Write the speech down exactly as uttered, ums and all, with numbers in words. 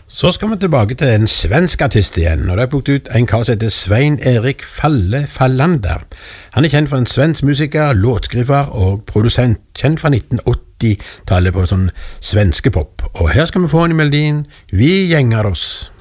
Så skal vi tilbake til en svensk artist igjen, og det er plukket ut en kar som heter Svein Erik Falle Fallander. Han er kjent for en svensk musiker, låtskriver og produsent, kjent fra nitten åtti-tallet på sånn svenske pop. Og her skal vi få en i melodien Vi gjengar oss.